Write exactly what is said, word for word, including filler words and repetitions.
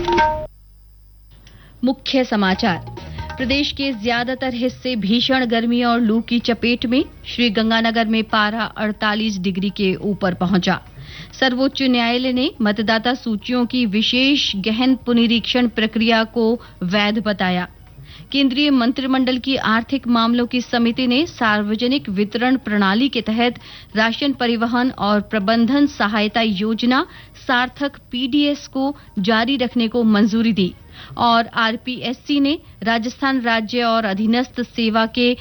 मुख्य समाचार। प्रदेश के ज्यादातर हिस्से भीषण गर्मी और लू की चपेट में। श्री गंगानगर में पारा अड़तालीस डिग्री के ऊपर पहुंचा। सर्वोच्च न्यायालय ने मतदाता सूचियों की विशेष गहन पुनरीक्षण प्रक्रिया को वैध बताया। केंद्रीय मंत्रिमंडल की आर्थिक मामलों की समिति ने सार्वजनिक वितरण प्रणाली के तहत राशन परिवहन और प्रबंधन सहायता योजना सार्थक पीडीएस को जारी रखने को मंजूरी दी और आरपीएससी ने राजस्थान राज्य और अधीनस्थ सेवा के